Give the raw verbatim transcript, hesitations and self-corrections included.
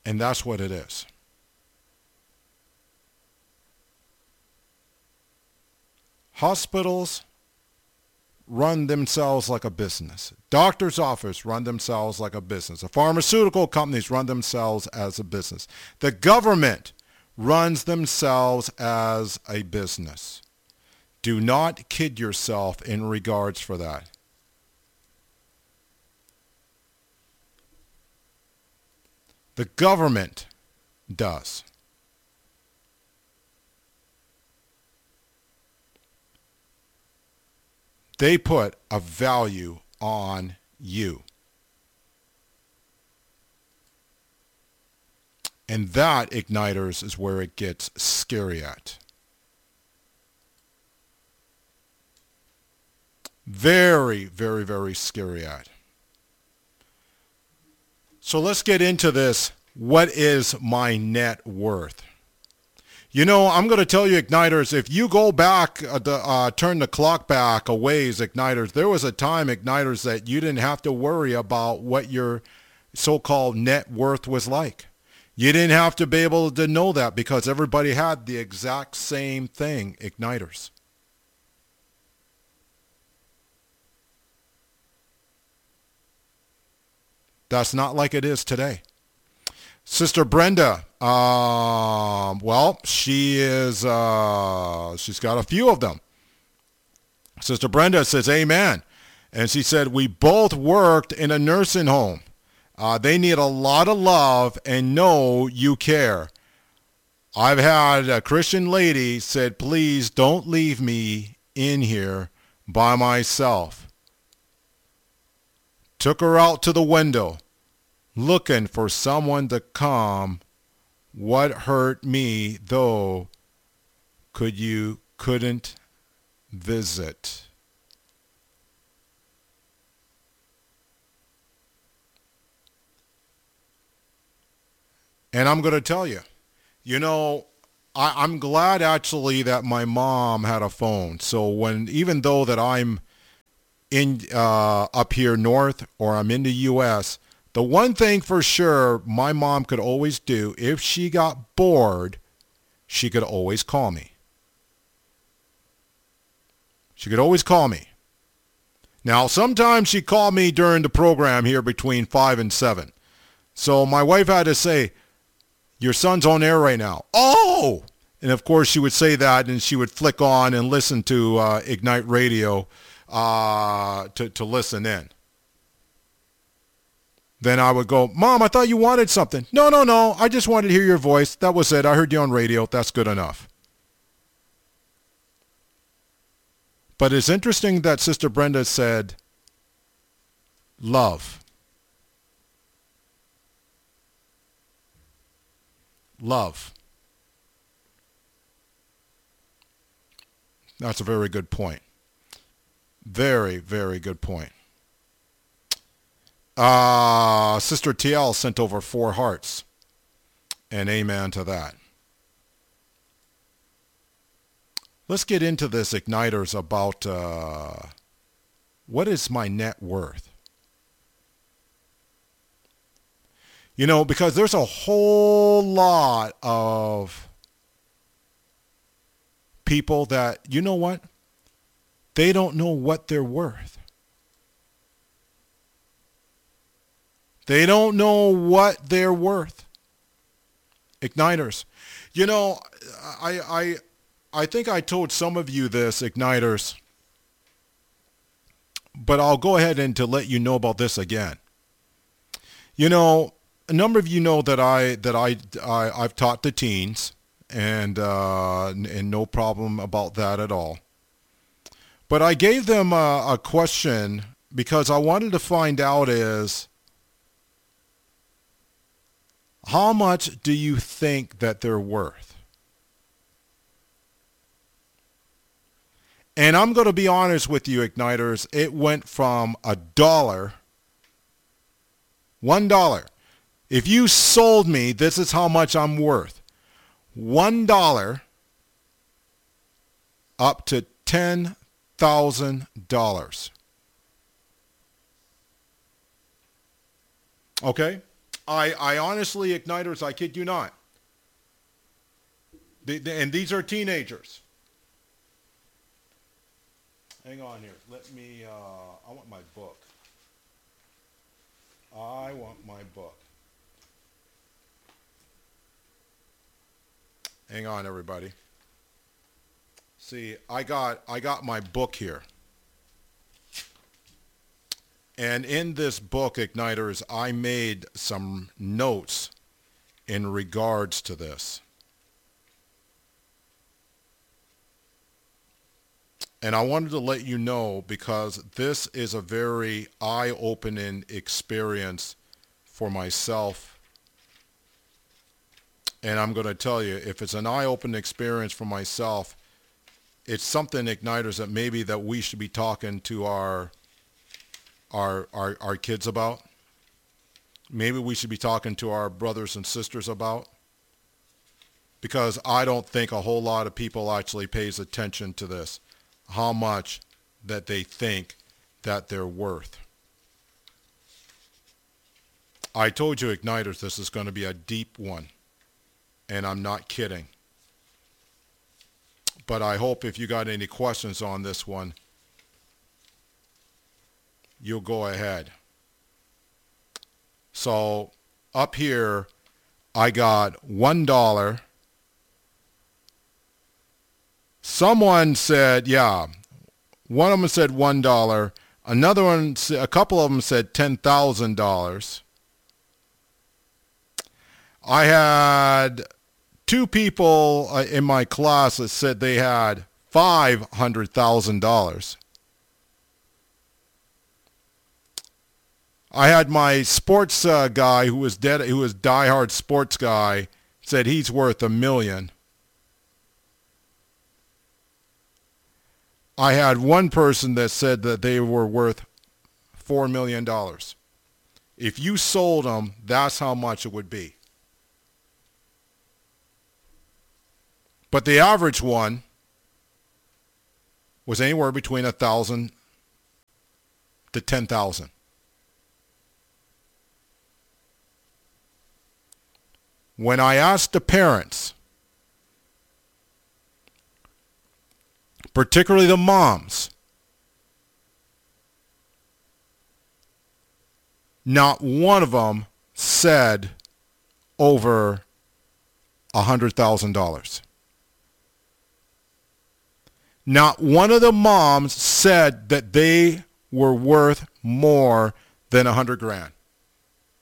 And that's what it is. Hospitals run themselves like a business. Doctors' offices run themselves like a business. The pharmaceutical companies run themselves as a business. The government runs themselves as a business. Do not kid yourself in regards for that. The government does. They put a value on you. And that, igniters, is where it gets scary at. Very, very, very scary at. So let's get into this. What is my net worth? You know, I'm going to tell you, igniters, if you go back, uh, the, uh, turn the clock back a ways, igniters, there was a time, igniters, that you didn't have to worry about what your so-called net worth was like. You didn't have to be able to know that because everybody had the exact same thing, igniters. That's not like it is today. Sister Brenda, um, well, she is, uh, she's got a few of them. Sister Brenda says, amen. And she said, we both worked in a nursing home. Uh, they need a lot of love and know you care. I've had a Christian lady said, please don't leave me in here by myself. Took her out to the window, looking for someone to calm what hurt me, though could you couldn't visit. And I'm going to tell you, you know, I, I'm glad actually that my mom had a phone. So when, even though that I'm in uh, up here north or I'm in the U S, the one thing for sure my mom could always do, if she got bored, she could always call me. She could always call me. Now, sometimes she called me during the program here between five and seven. So my wife had to say, your son's on air right now. Oh! And of course she would say that and she would flick on and listen to uh, Ignite Radio uh, to, to listen in. Then I would go, Mom, I thought you wanted something. No, no, no. I just wanted to hear your voice. That was it. I heard you on radio. That's good enough. But it's interesting that Sister Brenda said, love. Love. That's a very good point. Very, very good point. Uh, Sister T L sent over four hearts. And amen to that. Let's get into this, igniters, about uh, what is my net worth? You know, because there's a whole lot of people that, you know what? They don't know what they're worth. They don't know what they're worth. Igniters. You know, I, I, I think I told some of you this, igniters, but I'll go ahead and to let you know about this again. You know, a number of you know that I that I, I I've taught the teens, and uh, and no problem about that at all. But I gave them a, a question because I wanted to find out is, how much do you think that they're worth? And I'm going to be honest with you, igniters. It went from a dollar, one dollar. If you sold me, this is how much I'm worth. One dollar up to ten thousand dollars. Okay? I, I honestly, Igniters, I kid you not. The, the, and these are teenagers. Hang on here. Let me, uh, I want my book. I want my book. Hang on, everybody. See, I got, I got my book here. And in this book, Igniters, I made some notes in regards to this. And I wanted to let you know because this is a very eye-opening experience for myself. And I'm going to tell you, if it's an eye-opening experience for myself, it's something, Igniters, that maybe that we should be talking to our Our, our our kids about. Maybe we should be talking to our brothers and sisters about, because I don't think a whole lot of people actually pays attention to this, how much that they think that they're worth. I told you, Igniters, this is going to be a deep one, and I'm not kidding. But I hope if you got any questions on this one, you'll go ahead. So up here, I got one dollar. Someone said, yeah, one of them said one dollar. Another one, a couple of them said ten thousand dollars. I had two people in my class that said they had five hundred thousand dollars. I had my sports uh, guy who was dead, who was diehard sports guy, said he's worth a million. I had one person that said that they were worth four million dollars. If you sold them, that's how much it would be. But the average one was anywhere between a thousand to ten thousand. When I asked the parents, particularly the moms, not one of them said over one hundred thousand dollars. Not one of the moms said that they were worth more than one hundred grand.